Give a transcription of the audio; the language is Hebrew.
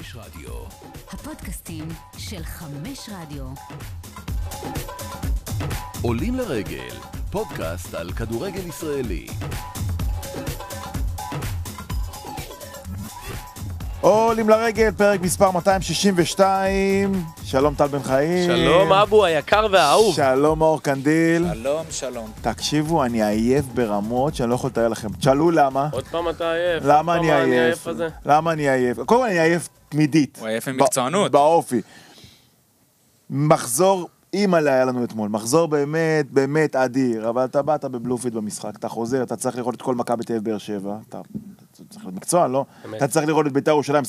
חמש רדיו. הפודקאסטים של חמש רדיו. עולים לרגל, פודקאסט על כדורגל ישראלי. עולים לרגל, פרק מספר 262. שלום טל בן חיים. שלום אבו היקר והאהוב. שלום אור קנדיל. שלום. תקשיבו, אני עייף ברמות שאני לא יכול לתאר לכם. תשאלו למה. עוד פעם אתה עייף. למה אני עייף? למה אני עייף? קודם כל אני עייף תמידית. הוא עייף עם מקצוענות. באופי. מחזור אימא'לה היה לנו אתמול. מחזור באמת אדיר. אבל אתה באת בבלופיד במשחק. אתה חוזר, אתה צריך לראות את כל מכבי תל אביב באר שבע. אתה צריך להיות מקצוע, לא? אתה צריך לראות את בית"ר ירושלים.